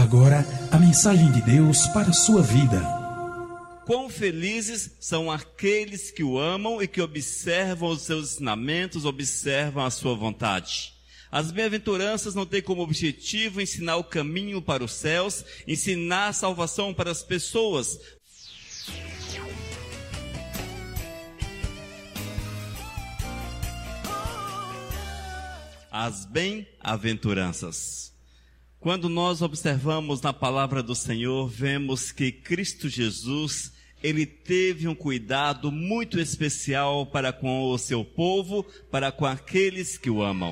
agora a mensagem de Deus para a sua vida. Quão felizes são aqueles que o amam e que observam os seus ensinamentos, observam a sua vontade. As bem-aventuranças não têm como objetivo ensinar o caminho para os céus, ensinar a salvação para as pessoas. As bem-aventuranças. Quando nós observamos na palavra do Senhor, vemos que Cristo Jesus, Ele teve um cuidado muito especial para com o seu povo, para com aqueles que o amam.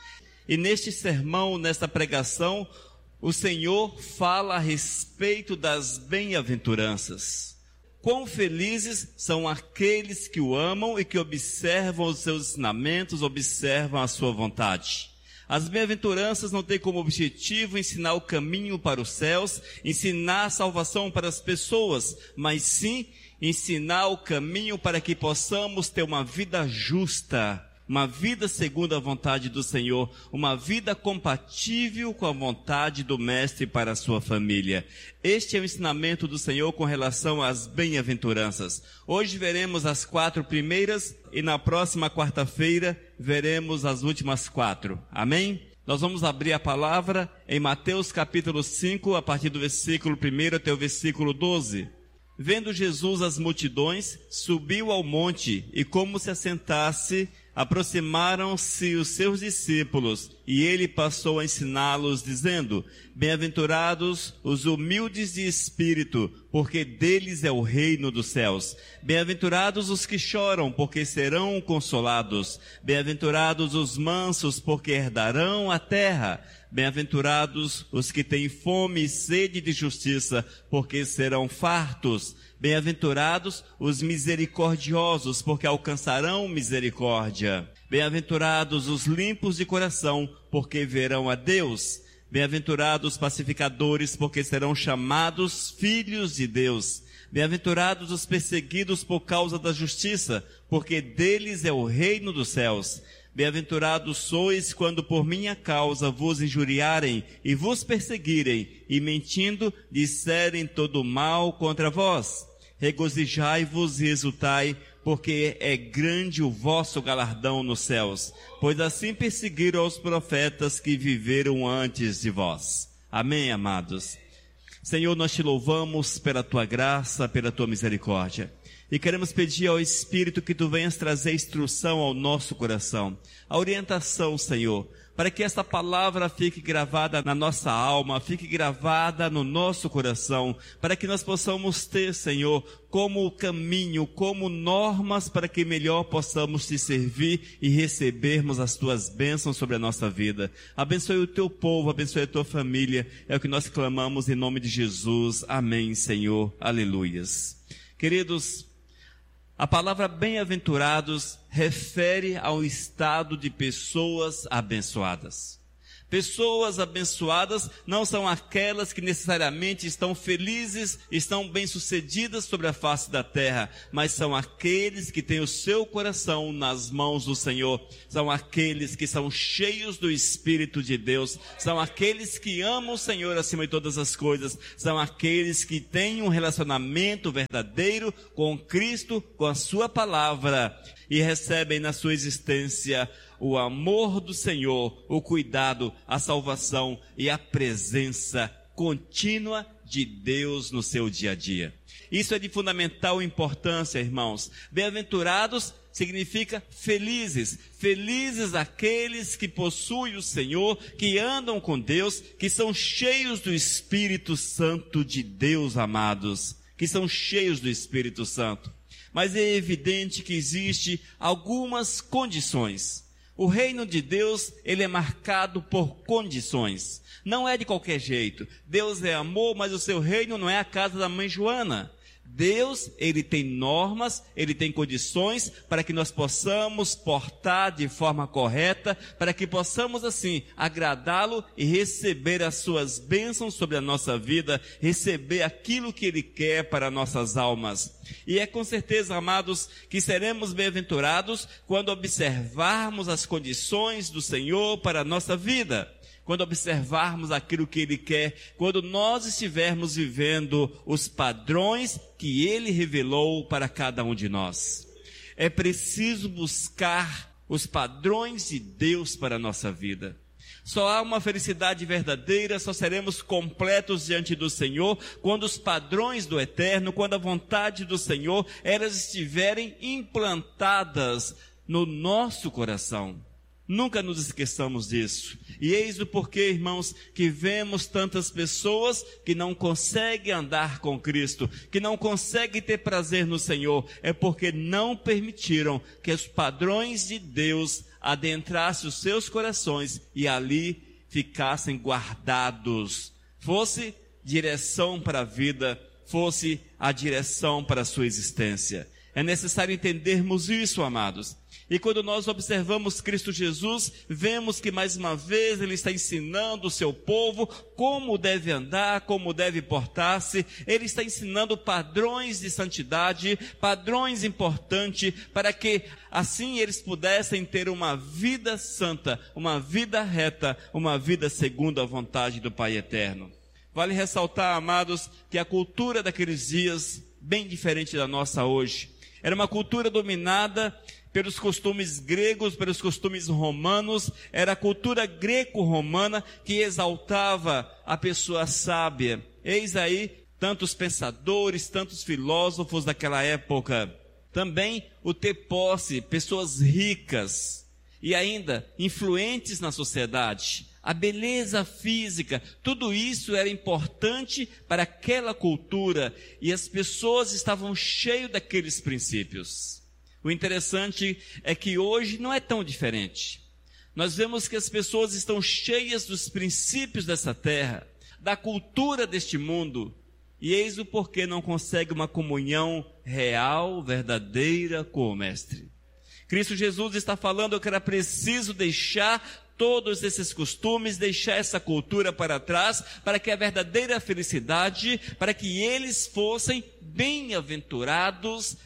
E neste sermão, nesta pregação, o Senhor fala a respeito das bem-aventuranças. Quão felizes são aqueles que o amam e que observam os seus ensinamentos, observam a sua vontade. As bem-aventuranças não têm como objetivo ensinar o caminho para os céus, ensinar a salvação para as pessoas, mas sim ensinar o caminho para que possamos ter uma vida justa, uma vida segundo a vontade do Senhor, uma vida compatível com a vontade do Mestre para a sua família. Este é o ensinamento do Senhor com relação às bem-aventuranças. Hoje veremos as 4 primeiras e na próxima quarta-feira veremos as últimas 4. Amém? Nós vamos abrir a palavra em Mateus capítulo 5, a partir do versículo 1 até o versículo 12. Vendo Jesus as multidões, subiu ao monte e como se assentasse, aproximaram-se os seus discípulos, e ele passou a ensiná-los, dizendo: Bem-aventurados os humildes de espírito, porque deles é o reino dos céus. Bem-aventurados os que choram, porque serão consolados. Bem-aventurados os mansos, porque herdarão a terra. Bem-aventurados os que têm fome e sede de justiça, porque serão fartos. Bem-aventurados os misericordiosos, porque alcançarão misericórdia. Bem-aventurados os limpos de coração, porque verão a Deus. Bem-aventurados os pacificadores, porque serão chamados filhos de Deus. Bem-aventurados os perseguidos por causa da justiça, porque deles é o reino dos céus. Bem-aventurados sois quando por minha causa vos injuriarem e vos perseguirem, e mentindo disserem todo mal contra vós. Regozijai-vos e exultai, porque é grande o vosso galardão nos céus, pois assim perseguiram os profetas que viveram antes de vós. Amém, amados? Senhor, nós te louvamos pela tua graça, pela tua misericórdia. E queremos pedir ao Espírito que tu venhas trazer instrução ao nosso coração, a orientação, Senhor, para que esta palavra fique gravada na nossa alma, fique gravada no nosso coração, para que nós possamos ter, Senhor, como caminho, como normas para que melhor possamos te servir e recebermos as tuas bênçãos sobre a nossa vida. Abençoe o teu povo, abençoe a tua família, é o que nós clamamos em nome de Jesus. Amém, Senhor. Aleluias. Queridos, a palavra bem-aventurados refere ao estado de pessoas abençoadas. Pessoas abençoadas não são aquelas que necessariamente estão felizes, estão bem-sucedidas sobre a face da terra, mas são aqueles que têm o seu coração nas mãos do Senhor, são aqueles que são cheios do Espírito de Deus, são aqueles que amam o Senhor acima de todas as coisas, são aqueles que têm um relacionamento verdadeiro com Cristo, com a sua palavra, e recebem na sua existência o amor do Senhor, o cuidado, a salvação e a presença contínua de Deus no seu dia a dia. Isso é de fundamental importância, irmãos. Bem-aventurados significa felizes. Felizes aqueles que possuem o Senhor, que andam com Deus, que são cheios do Espírito Santo de Deus, amados. Que são cheios do Espírito Santo. Mas é evidente que existe algumas condições. O reino de Deus, ele é marcado por condições. Não é de qualquer jeito. Deus é amor, mas o seu reino não é a casa da mãe Joana. Deus, ele tem normas, ele tem condições para que nós possamos portar de forma correta, para que possamos assim agradá-lo e receber as suas bênçãos sobre a nossa vida, receber aquilo que ele quer para nossas almas. E é com certeza, amados, que seremos bem-aventurados quando observarmos as condições do Senhor para a nossa vida. quando observarmos aquilo que Ele quer, quando nós estivermos vivendo os padrões que Ele revelou para cada um de nós. É preciso buscar os padrões de Deus para a nossa vida. Só há uma felicidade verdadeira, só seremos completos diante do Senhor quando os padrões do Eterno, quando a vontade do Senhor, elas estiverem implantadas no nosso coração. Nunca nos esqueçamos disso. E eis o porquê, irmãos, que vemos tantas pessoas que não conseguem andar com Cristo, que não conseguem ter prazer no Senhor, é porque não permitiram que os padrões de Deus adentrassem os seus corações e ali ficassem guardados. Fosse direção para a vida, fosse a direção para a sua existência. É necessário entendermos isso, amados. E quando nós observamos Cristo Jesus, vemos que mais uma vez Ele está ensinando o seu povo como deve andar, como deve portar-se. Ele está ensinando padrões de santidade, padrões importantes, para que assim eles pudessem ter uma vida santa, uma vida reta, uma vida segundo a vontade do Pai Eterno. Vale ressaltar, amados, que a cultura daqueles dias, bem diferente da nossa hoje, era uma cultura dominada pelos costumes gregos, pelos costumes romanos. Era a cultura greco-romana que exaltava a pessoa sábia. Eis aí tantos pensadores, tantos filósofos daquela época. Também o ter posse, pessoas ricas e ainda influentes na sociedade. A beleza física, tudo isso era importante para aquela cultura e as pessoas estavam cheias daqueles princípios. O interessante é que hoje não é tão diferente. Nós vemos que as pessoas estão cheias dos princípios dessa terra, da cultura deste mundo, e eis o porquê não consegue uma comunhão real, verdadeira com o Mestre. Cristo Jesus está falando que era preciso deixar todos esses costumes, deixar essa cultura para trás, para que a verdadeira felicidade, para que eles fossem bem-aventurados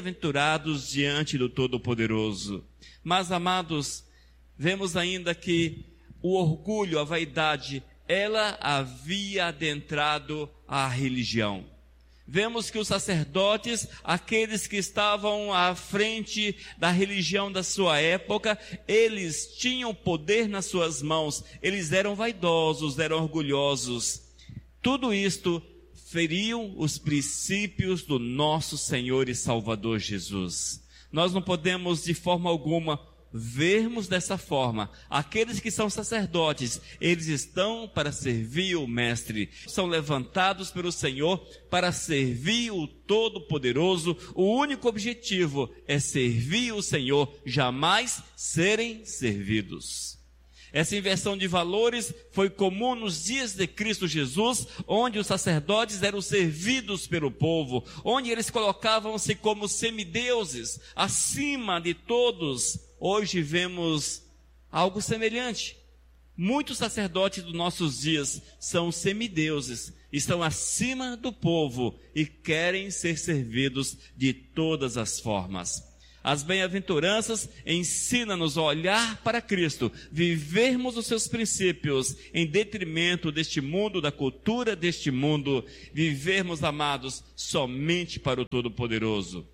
diante do Todo-Poderoso. Mas, amados, vemos ainda que o orgulho, a vaidade, ela havia adentrado a religião. Vemos que os sacerdotes, aqueles que estavam à frente da religião da sua época, eles tinham poder nas suas mãos, eles eram vaidosos, eram orgulhosos. Tudo isto feriam os princípios do nosso Senhor e Salvador Jesus. Nós não podemos de forma alguma vermos dessa forma. Aqueles que são sacerdotes, eles estão para servir o Mestre, são levantados pelo Senhor para servir o Todo-Poderoso. O único objetivo é servir o Senhor, jamais serem servidos. Essa inversão de valores foi comum nos dias de Cristo Jesus, onde os sacerdotes eram servidos pelo povo, onde eles colocavam-se como semideuses, acima de todos. Hoje vemos algo semelhante. Muitos sacerdotes dos nossos dias são semideuses, estão acima do povo e querem ser servidos de todas as formas. As bem-aventuranças ensinam-nos a olhar para Cristo, vivermos os seus princípios em detrimento deste mundo, da cultura deste mundo, vivermos, amados, somente para o Todo-Poderoso.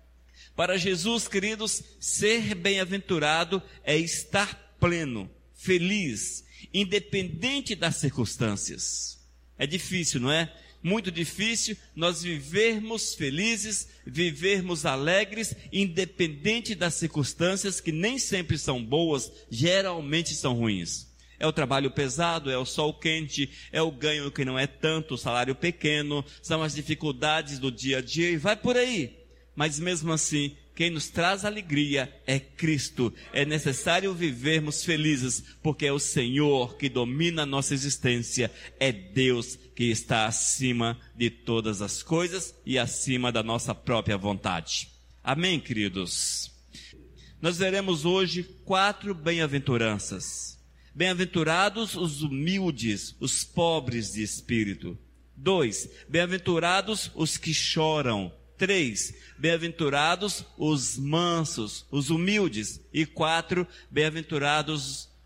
Para Jesus, queridos, ser bem-aventurado é estar pleno, feliz, independente das circunstâncias. É difícil, não é? Muito difícil nós vivermos felizes, vivermos alegres, independente das circunstâncias que nem sempre são boas, geralmente são ruins. É o trabalho pesado, é o sol quente, é o ganho que não é tanto, o salário pequeno, são as dificuldades do dia a dia e vai por aí. Mas mesmo assim, quem nos traz alegria é Cristo. É necessário vivermos felizes, porque é o Senhor que domina a nossa existência. É Deus que está acima de todas as coisas e acima da nossa própria vontade. Amém, queridos? Nós veremos hoje 4 bem-aventuranças. Bem-aventurados os humildes, os pobres de espírito. 2, bem-aventurados os que choram. 3, bem-aventurados os mansos, os humildes. E 4, bem-aventurados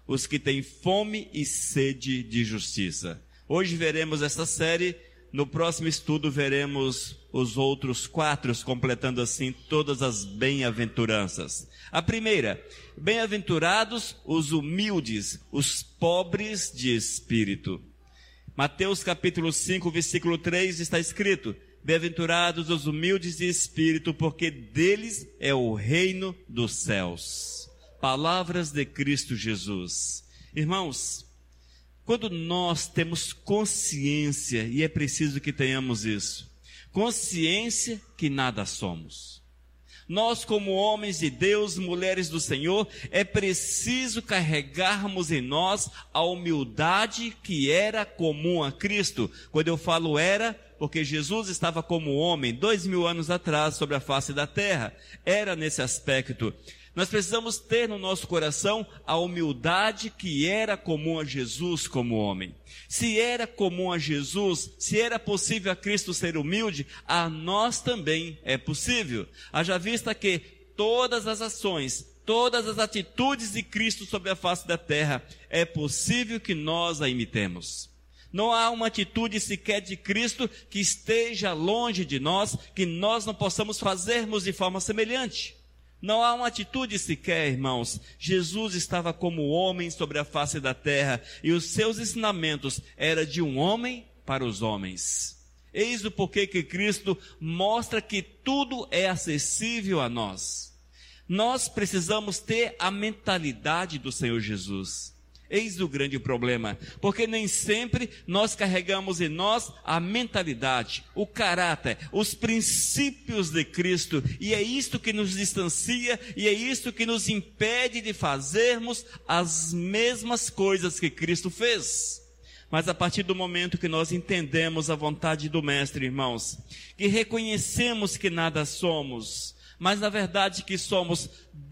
os que têm fome e sede de justiça. Hoje veremos essa série, no próximo estudo veremos os outros 4, completando assim todas as bem-aventuranças. A primeira, bem-aventurados os humildes, os pobres de espírito. Mateus capítulo 5, versículo 3 está escrito: bem-aventurados os humildes de espírito, porque deles é o reino dos céus. Palavras de Cristo Jesus. Irmãos, quando nós temos consciência, e é preciso que tenhamos isso, consciência que nada somos. Nós, como homens de Deus, mulheres do Senhor, é preciso carregarmos em nós a humildade que era comum a Cristo. Quando eu falo era, porque Jesus estava como homem 2000 anos atrás sobre a face da terra. Era nesse aspecto. Nós precisamos ter no nosso coração a humildade que era comum a Jesus como homem. Se era comum a Jesus, se era possível a Cristo ser humilde, a nós também é possível. Haja vista que todas as ações, todas as atitudes de Cristo sobre a face da terra, é possível que nós a imitemos. Não há uma atitude sequer de Cristo que esteja longe de nós, que nós não possamos fazermos de forma semelhante. Não há uma atitude sequer, irmãos. Jesus estava como homem sobre a face da terra e os seus ensinamentos eram de um homem para os homens. Eis o porquê que Cristo mostra que tudo é acessível a nós. Nós precisamos ter a mentalidade do Senhor Jesus. Eis o grande problema, porque nem sempre nós carregamos em nós a mentalidade, o caráter, os princípios de Cristo, e é isto que nos distancia, e é isto que nos impede de fazermos as mesmas coisas que Cristo fez. Mas a partir do momento que nós entendemos a vontade do Mestre, irmãos, que reconhecemos que nada somos, mas na verdade que somos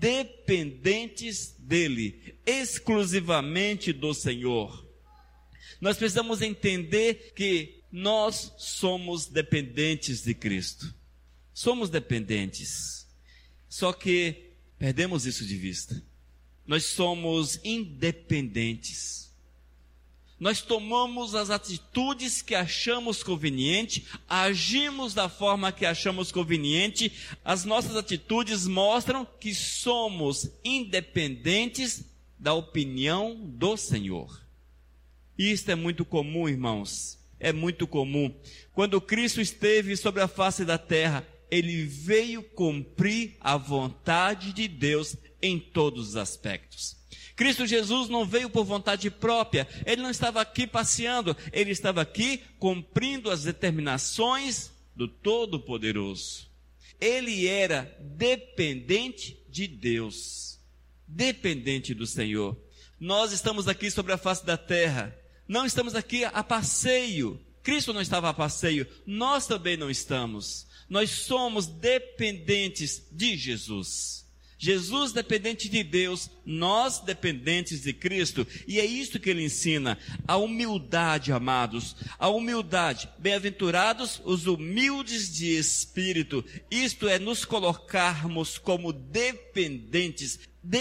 dependentes dele, exclusivamente do Senhor. Nós precisamos entender que nós somos dependentes de Cristo. Somos dependentes. Só que perdemos isso de vista. Nós somos independentes. Nós tomamos as atitudes que achamos conveniente, agimos da forma que achamos conveniente, as nossas atitudes mostram que somos independentes da opinião do Senhor. Isto é muito comum, irmãos, é muito comum. Quando Cristo esteve sobre a face da terra, ele veio cumprir a vontade de Deus em todos os aspectos. Cristo Jesus não veio por vontade própria, ele não estava aqui passeando, ele estava aqui cumprindo as determinações do Todo-Poderoso. Ele era dependente de Deus, dependente do Senhor. Nós estamos aqui sobre a face da terra, não estamos aqui a passeio. Cristo não estava a passeio, nós também não estamos. Nós somos dependentes de Jesus. Jesus dependente de Deus, nós dependentes de Cristo, e é isso que ele ensina, a humildade, amados, a humildade. Bem-aventurados os humildes de espírito, isto é, nos colocarmos como dependentes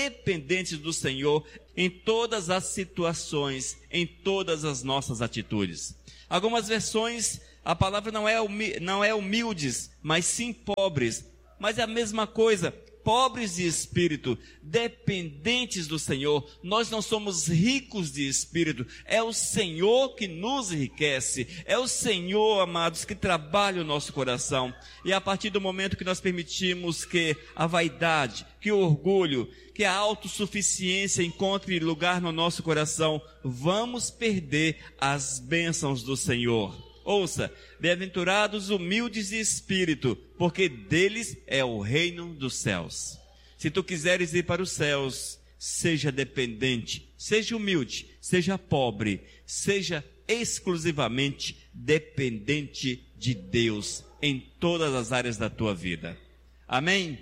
do Senhor em todas as situações, em todas as nossas atitudes. Algumas versões, a palavra não é humildes, mas sim pobres, mas é a mesma coisa. Pobres de espírito, dependentes do Senhor. Nós não somos ricos de espírito, é o Senhor que nos enriquece, é o Senhor, amados, que trabalha o nosso coração. E a partir do momento que nós permitimos que a vaidade, que o orgulho, que a autossuficiência encontre lugar no nosso coração, vamos perder as bênçãos do Senhor. Ouça, bem-aventurados humildes de espírito, porque deles é o reino dos céus. Se tu quiseres ir para os céus, seja dependente, seja humilde, seja pobre, seja exclusivamente dependente de Deus em todas as áreas da tua vida. Amém?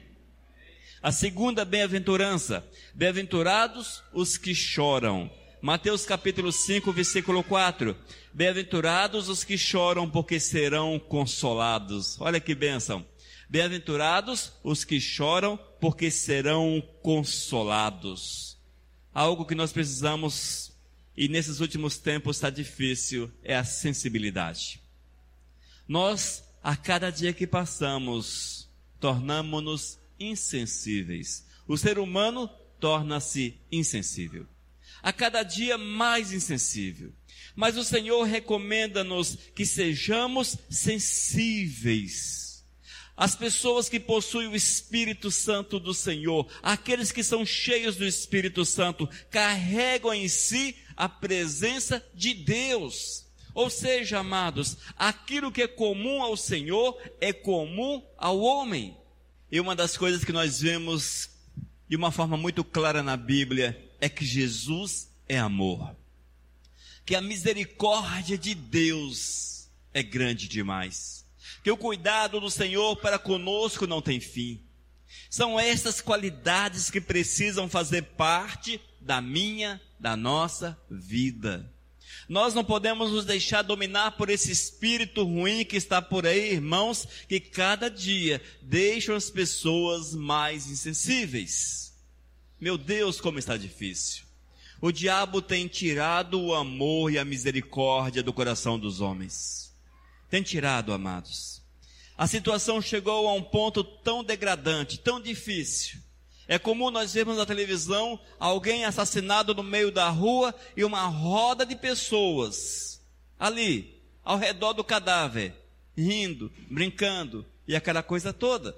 A segunda bem-aventurança, bem-aventurados os que choram. Mateus capítulo 5, versículo 4. Bem-aventurados os que choram, porque serão consolados. Olha que bênção. Bem-aventurados os que choram, porque serão consolados. algo que nós precisamos, e nesses últimos tempos está difícil, é a sensibilidade. Nós, a cada dia que passamos, tornamos-nos insensíveis. O ser humano torna-se insensível. A cada dia mais insensível. Mas o Senhor recomenda-nos que sejamos sensíveis. As pessoas que possuem o Espírito Santo do Senhor, aqueles que são cheios do Espírito Santo, carregam em si a presença de Deus. Ou seja, amados, aquilo que é comum ao Senhor é comum ao homem. E uma das coisas que nós vemos de uma forma muito clara na Bíblia é que Jesus é amor. Que a misericórdia de Deus é grande demais. Que o cuidado do Senhor para conosco não tem fim. São essas qualidades que precisam fazer parte da minha, da nossa vida. Nós não podemos nos deixar dominar por esse espírito ruim que está por aí, irmãos, que cada dia deixam as pessoas mais insensíveis. Meu Deus, como está difícil. O diabo tem tirado o amor e a misericórdia do coração dos homens. Tem tirado, amados. A situação chegou a um ponto tão degradante, tão difícil. É comum nós vermos na televisão alguém assassinado no meio da rua e uma roda de pessoas ali, ao redor do cadáver, rindo, brincando e aquela coisa toda.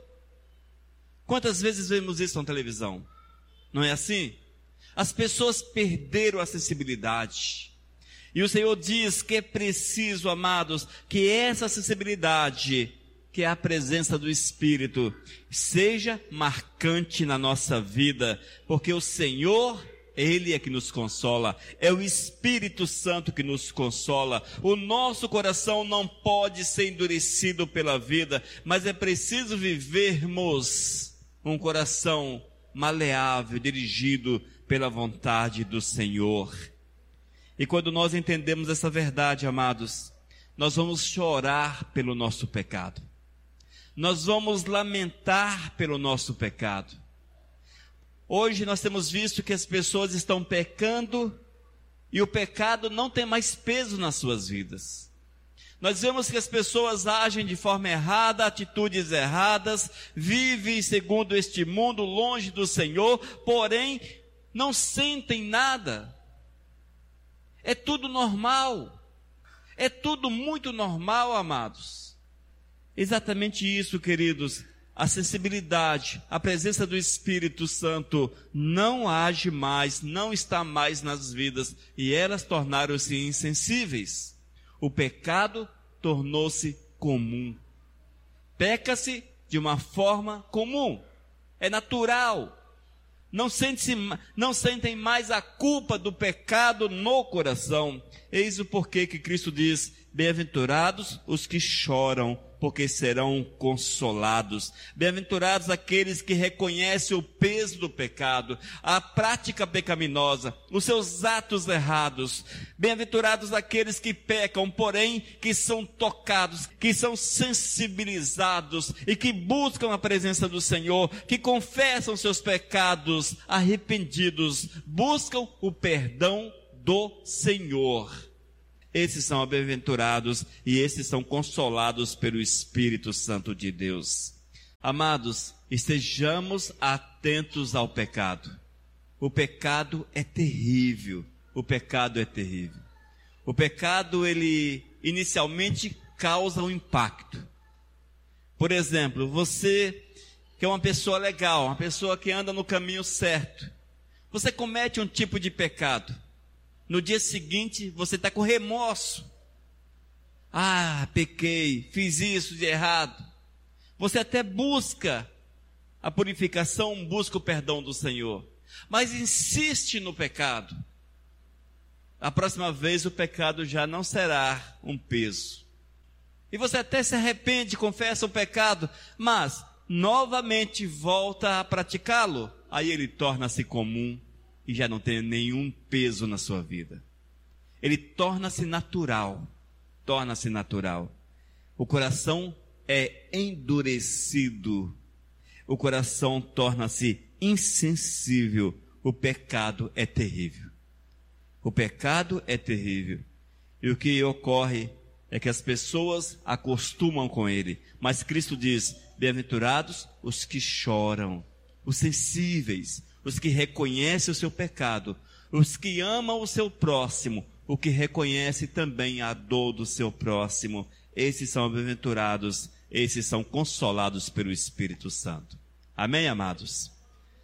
Quantas vezes vemos isso na televisão? Não é assim? As pessoas perderam a sensibilidade. E o Senhor diz que é preciso, amados, que essa sensibilidade, que é a presença do Espírito, seja marcante na nossa vida, porque o Senhor, Ele é que nos consola, é o Espírito Santo que nos consola. O nosso coração não pode ser endurecido pela vida, mas é preciso vivermos um coração maleável, dirigido pela vontade do Senhor. E quando nós entendemos essa verdade, amados, nós vamos chorar pelo nosso pecado. Nós vamos lamentar pelo nosso pecado. Hoje nós temos visto que as pessoas estão pecando e o pecado não tem mais peso nas suas vidas. Nós vemos que as pessoas agem de forma errada, atitudes erradas, vivem segundo este mundo, longe do Senhor, porém não sentem nada. É tudo normal. É tudo muito normal, amados. Exatamente isso, queridos. A sensibilidade, a presença do Espírito Santo não age mais, não está mais nas vidas, e elas tornaram-se insensíveis. O pecado tornou-se comum. Peca-se de uma forma comum. É natural. Não sentem mais a culpa do pecado no coração. Eis o porquê que Cristo diz: bem-aventurados os que choram, porque serão consolados. Bem-aventurados aqueles que reconhecem o peso do pecado, a prática pecaminosa, os seus atos errados. Bem-aventurados aqueles que pecam, porém que são tocados, que são sensibilizados e que buscam a presença do Senhor, que confessam seus pecados arrependidos, buscam o perdão do Senhor. Esses são bem-aventurados e esses são consolados pelo Espírito Santo de Deus. Amados, estejamos atentos ao pecado. O pecado é terrível. O pecado é terrível. O pecado, ele inicialmente causa um impacto. Por exemplo, você que é uma pessoa legal, uma pessoa que anda no caminho certo, você comete um tipo de pecado. No dia seguinte, você está com remorso. Ah, pequei, fiz isso de errado. Você até busca a purificação, busca o perdão do Senhor, mas insiste no pecado. A próxima vez o pecado já não será um peso. E você até se arrepende, confessa o pecado, mas novamente volta a praticá-lo. Aí ele torna-se comum. E já não tem nenhum peso na sua vida. Ele torna-se natural. Torna-se natural. O coração é endurecido. O coração torna-se insensível. o pecado é terrível. O pecado é terrível. E o que ocorre é que as pessoas acostumam com ele. Mas Cristo diz: bem-aventurados os que choram, os sensíveis, os que reconhecem o seu pecado, os que amam o seu próximo, o que reconhece também a dor do seu próximo. Esses são bem-aventurados, esses são consolados pelo Espírito Santo. Amém, amados?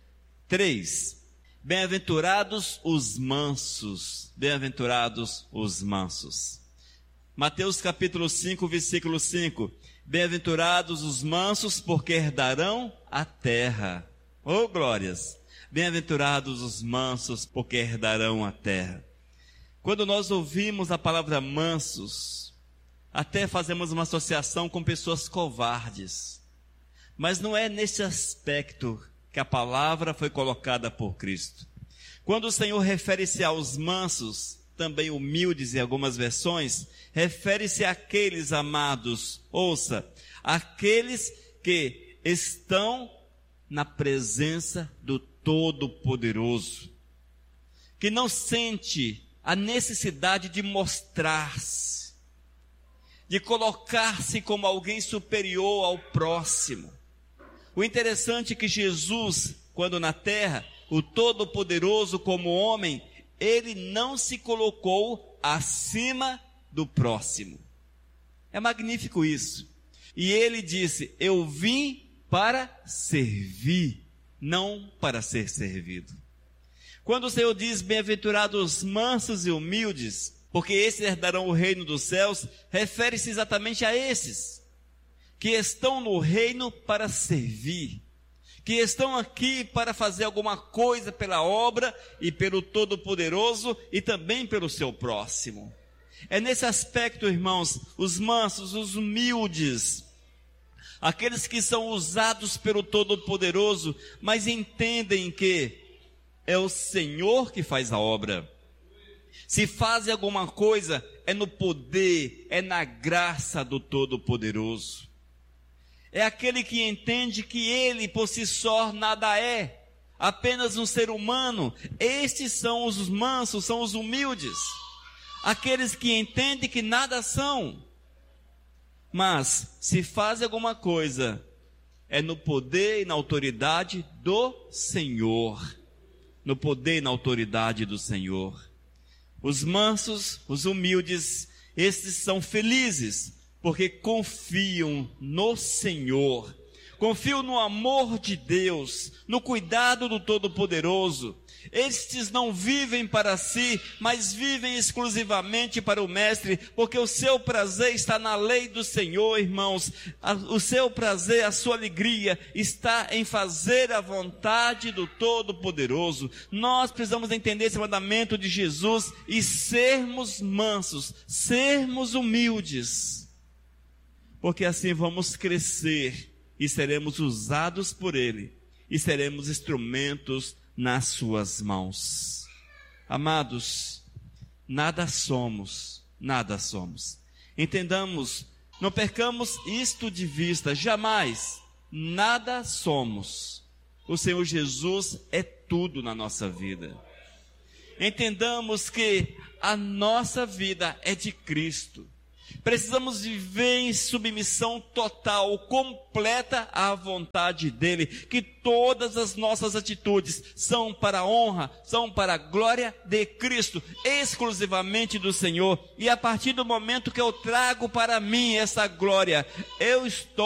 3. Bem-aventurados os mansos. Bem-aventurados os mansos. Mateus capítulo 5, versículo 5. Bem-aventurados os mansos, porque herdarão a terra. Oh, glórias! Bem-aventurados os mansos, porque herdarão a terra. Quando nós ouvimos a palavra mansos, até fazemos uma associação com pessoas covardes. Mas não é nesse aspecto que a palavra foi colocada por Cristo. Quando o Senhor refere-se aos mansos, também humildes em algumas versões, refere-se àqueles amados, ouça, aqueles que estão na presença do Todo-Poderoso, que não sente a necessidade de mostrar-se, de colocar-se como alguém superior ao próximo. O interessante é que Jesus, quando na terra, o Todo-Poderoso como homem, ele não se colocou acima do próximo. É magnífico isso. E ele disse: eu vim para servir, não para ser servido. Quando o Senhor diz bem-aventurados os mansos e humildes, porque esses herdarão o reino dos céus, refere-se exatamente a esses, que estão no reino para servir, que estão aqui para fazer alguma coisa pela obra e pelo Todo-Poderoso e também pelo seu próximo. É nesse aspecto, irmãos, os mansos, os humildes, aqueles que são usados pelo Todo-Poderoso, mas entendem que é o Senhor que faz a obra. Se fazem alguma coisa, é no poder, é na graça do Todo-Poderoso. É aquele que entende que ele por si só nada é, apenas um ser humano. Estes são os mansos, são os humildes, aqueles que entendem que nada são, mas se fazem alguma coisa, é no poder e na autoridade do Senhor. No poder e na autoridade do Senhor. Os mansos, os humildes, esses são felizes, porque confiam no Senhor, confiam no amor de Deus, no cuidado do Todo-Poderoso. Estes não vivem para si, mas vivem exclusivamente para o Mestre, porque o seu prazer está na lei do Senhor, irmãos. O seu prazer, a sua alegria está em fazer a vontade do Todo-Poderoso. Nós precisamos entender esse mandamento de Jesus e sermos mansos, sermos humildes, porque assim vamos crescer e seremos usados por Ele e seremos instrumentos nas suas mãos. Amados, nada somos. Entendamos, não percamos isto de vista, jamais, nada somos. O Senhor Jesus é tudo na nossa vida. Entendamos que a nossa vida é de Cristo. Precisamos viver em submissão total, completa à vontade dEle, que todas as nossas atitudes são para a honra, são para a glória de Cristo, exclusivamente do Senhor. E a partir do momento que eu trago para mim essa glória, eu estou